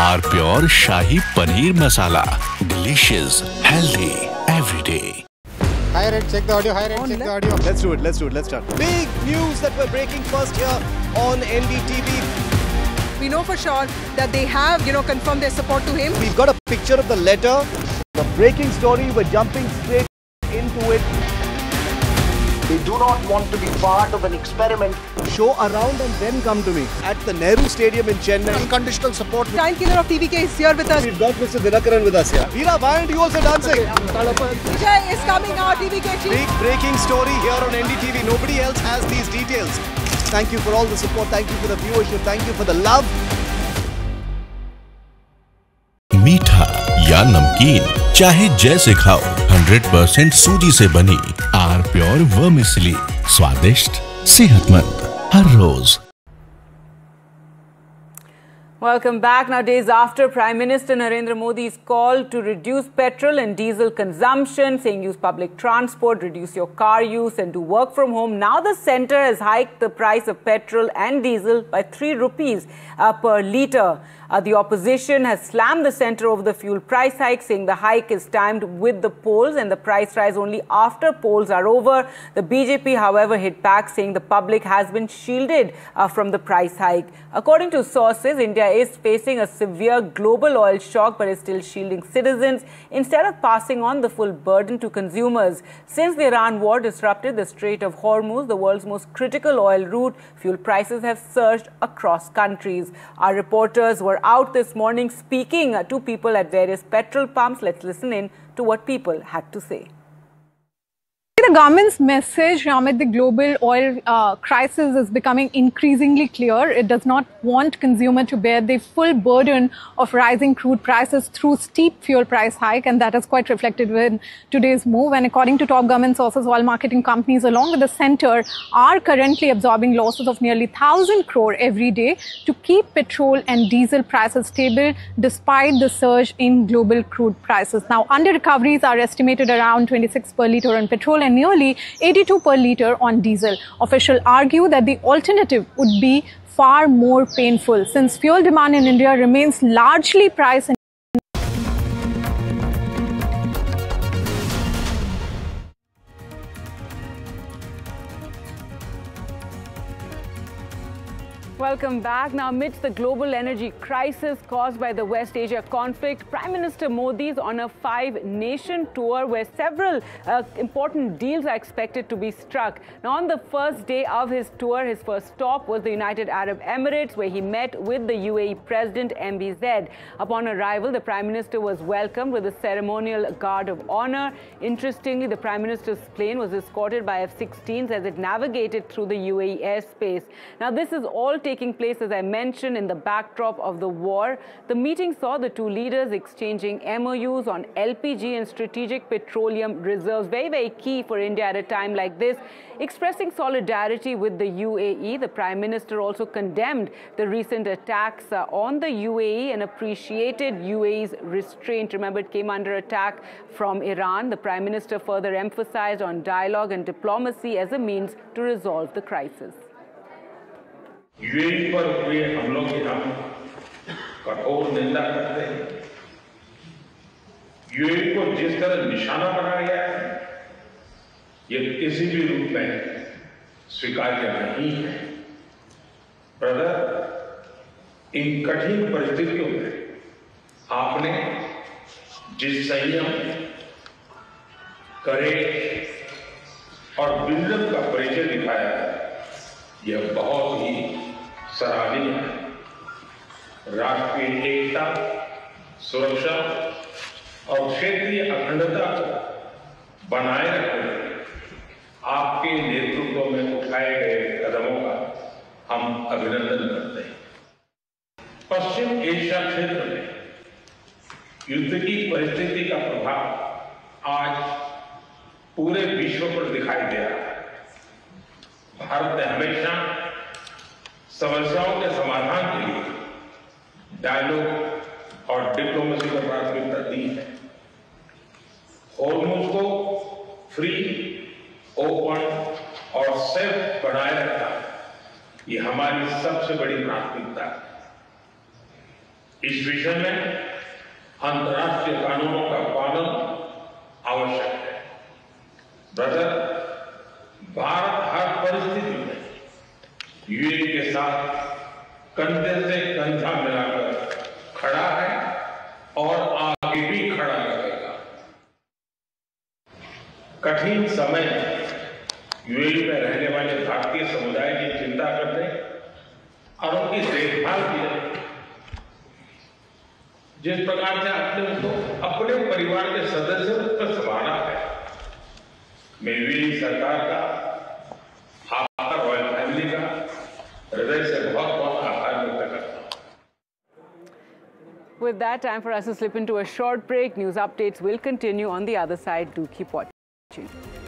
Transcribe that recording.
R Pure Shahi Paneer Masala. Delicious, healthy, every day. Hi Red, check the audio. Hi Red, check the audio. Let's do it. Let's start. Big news that we're breaking first here on NDTV. We know for sure that they have, confirmed their support to him. We've got a picture of the letter. The breaking story, we're jumping straight into it. They do not want to be part of an experiment. Show around and then come to me at the Nehru Stadium in Chennai. Unconditional support. Giant killer of TVK is here with us. We've got Mr. Dinakaran with us here. Veera, why aren't you also dancing? Vijay is coming out, TVK chief. Big breaking story here on NDTV. Nobody else has these details. Thank you for all the support. Thank you for the viewership. Thank you for the love. मीठा या नमकीन, चाहे जैसे खाओ, 100% सूजी से बनी R Pure vermicelli, स्वादिष्ट, सेहतमंद, हर रोज। Welcome back. Now, days after Prime Minister Narendra Modi's call to reduce petrol and diesel consumption, saying use public transport, reduce your car use and do work from home, now the centre has hiked the price of petrol and diesel by 3 rupees per litre. The opposition has slammed the centre over the fuel price hike, saying the hike is timed with the polls and the price rise only after polls are over. The BJP, however, hit back, saying the public has been shielded from the price hike. According to sources, India is facing a severe global oil shock but is still shielding citizens instead of passing on the full burden to consumers. Since the Iran war disrupted the Strait of Hormuz, the world's most critical oil route, fuel prices have surged across countries. Our reporters were out this morning speaking to people at various petrol pumps. Let's listen in to what people had to say. The government's message amid the global oil crisis is becoming increasingly clear. It does not want consumer to bear the full burden of rising crude prices through steep fuel price hike, and that is quite reflected in today's move. And according to top government sources, oil marketing companies along with the centre are currently absorbing losses of nearly 1,000 crore every day to keep petrol and diesel prices stable despite the surge in global crude prices. Now, under recoveries are estimated around 26 per litre on petrol and nearly 82 per litre on diesel. Officials argue that the alternative would be far more painful since fuel demand in India remains largely price Welcome back. Now, amidst the global energy crisis caused by the West Asia conflict, Prime Minister Modi is on a 5-nation tour where several important deals are expected to be struck. Now, on the first day of his tour, his first stop was the United Arab Emirates, where he met with the UAE President MBZ. Upon arrival, the Prime Minister was welcomed with a ceremonial guard of honor. Interestingly, the Prime Minister's plane was escorted by F-16s as it navigated through the UAE airspace. Now, this is all taking place, as I mentioned, in the backdrop of the war. The meeting saw the two leaders exchanging MOUs on LPG and strategic petroleum reserves, very, very key for India at a time like this. Expressing solidarity with the UAE, the Prime Minister also condemned the recent attacks on the UAE and appreciated UAE's restraint. Remember, it came under attack from Iran. The Prime Minister further emphasized on dialogue and diplomacy as a means to resolve the crisis. UAE पर हुए हमलों की हम कठोर निंदा करते हैं। UAE को जिस तरह निशाना बनाया गया है, ये किसी भी रूप में स्वीकार्य नहीं है। ब्रदर, इन कठिन परिस्थितियों में आपने जिस संयम, करेज और विजडम का परिचय दिखाया है, यह बहुत ही सराहनीय है। राष्ट्रीय एकता, सुरक्षा और क्षेत्रीय अखंडता को बनाए रखने में आपके नेतृत्व में उठाए गए कदमों का हम अभिनंदन करते हैं। पश्चिम एशिया क्षेत्र में युद्ध की परिस्थिति का प्रभाव आज पूरे विश्व पर दिखाई दे रहा है। भारत ने हमेशा समस्याओं के समाधान के लिए डायलॉग और डिप्लोमेसी को प्राथमिकता दी है। हॉर्मुज़ को फ्री, ओपन और सेफ बनाए रखना, ये हमारी सबसे बड़ी प्राथमिकता है। इस विषय में अंतर्राष्ट्रीय कानूनों का पालन आवश्यक है। ब्रदर, भारत हर परिस्थिति में यूएई के साथ कंधे से कंधा मिलाकर खड़ा है और आगे भी खड़ा रहेगा। कठिन समय में यूएई में रहने वाले भारतीय समुदाय की चिंता करते और उनकी देखभाल की जाए। जिस प्रकार से आपने उनको अपने परिवार के सदस्यों पर संभाला है, मैं यूएई सरकार का, आपका, रॉयल फैमिली का हृदय से बहुत बहुत आभार व्यक्त करता हूं। With that, time for us to slip into a short break. News updates will continue on the other side. Do keep watching.